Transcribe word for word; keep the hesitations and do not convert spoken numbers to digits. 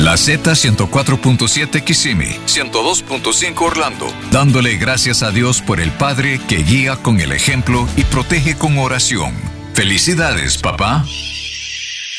La Z ciento cuatro punto siete Kissimmee, ciento dos punto cinco Orlando, dándole gracias a Dios por el Padre que guía con el ejemplo y protege con oración. ¡Felicidades, papá!